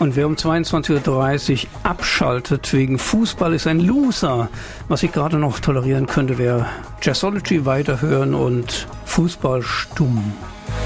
Und wer um 22:30 Uhr abschaltet wegen Fußball, ist ein Loser. Was ich gerade noch tolerieren könnte, wäre Jazzology weiterhören und Fußball stumm.